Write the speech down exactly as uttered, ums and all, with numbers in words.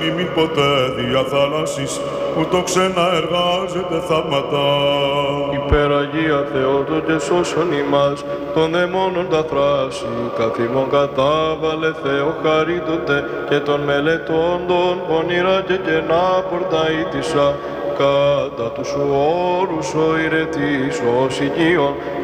Μην ποτέ δια θάλασσης, ούτω ξένα εργάζεται θαύματα. Υπεραγία Θεότο και σώσον ημάς, των δαιμόνων τα θράση, καθήμων κατάβαλε Θεό χαρίτωτε, και των μελετών των πονηρά και κενά πορταΐτησα, κατά τους όρους ο ηρετής, ως οικείων,